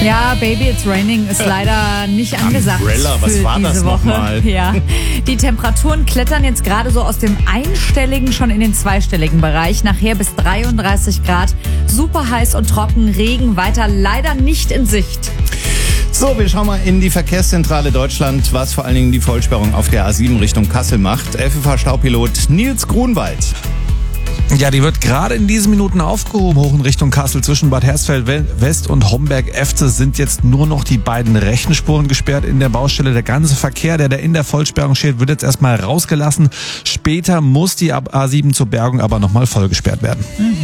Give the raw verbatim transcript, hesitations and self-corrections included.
Ja, Baby It's Raining ist leider nicht angesagt. Umbrella, was für war diese das Woche. nochmal? Ja. Die Temperaturen klettern jetzt gerade so aus dem einstelligen schon in den zweistelligen Bereich. Nachher bis dreiunddreißig Grad. Super heiß und trocken. Regen weiter leider nicht in Sicht. So, wir schauen mal in die Verkehrszentrale Deutschland, was vor allen Dingen die Vollsperrung auf der A sieben Richtung Kassel macht. F F H-Staupilot Nils Grunwald. Ja, die wird gerade in diesen Minuten aufgehoben, hoch in Richtung Kassel. Zwischen Bad Hersfeld West und Homberg-Efze sind jetzt nur noch die beiden rechten Spuren gesperrt in der Baustelle. Der ganze Verkehr, der da in der Vollsperrung steht, wird jetzt erstmal rausgelassen. Später muss die A sieben zur Bergung aber nochmal vollgesperrt werden. Mhm.